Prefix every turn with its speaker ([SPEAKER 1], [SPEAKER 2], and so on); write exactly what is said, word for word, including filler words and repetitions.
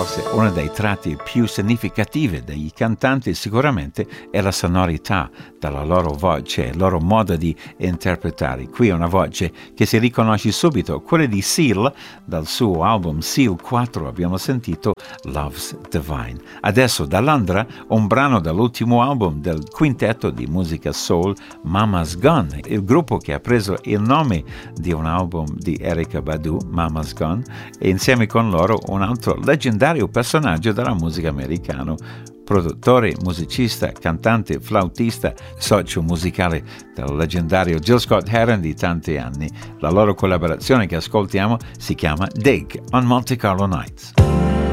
[SPEAKER 1] forse uno dei tratti più significativi dei cantanti sicuramente è la sonorità della loro voce, il loro modo di interpretare. Qui è una voce che si riconosce subito, quella di Seal, dal suo album Seal quattro abbiamo sentito Love's Divine. Adesso da Londra un brano dall'ultimo album del quintetto di musica soul Mama's Gone, il gruppo che ha preso il nome di un album di Erykah Badu, Mama's Gone, e insieme con loro un altro leggendario personaggio della musica americana, produttore, musicista, cantante, flautista, socio musicale del leggendario Gil Scott-Heron di tanti anni. La loro collaborazione che ascoltiamo si chiama Dig on Monte Carlo Nights.